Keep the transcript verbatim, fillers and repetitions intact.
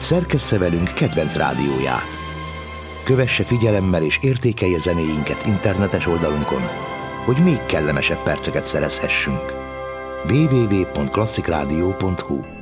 Szerkessze velünk kedvenc rádióját. Kövesse figyelemmel és értékelje zenéinket internetes oldalunkon, hogy még kellemesebb perceket szerezhessünk. double-u double-u double-u pont klasszikradió pont hu